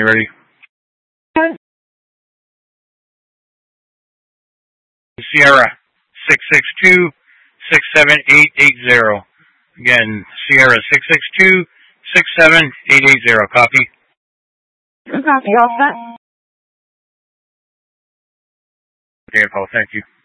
ready. Sierra 662-67880. Again, Sierra 662-67880. Copy. Copy, all set. Okay, Paul, thank you.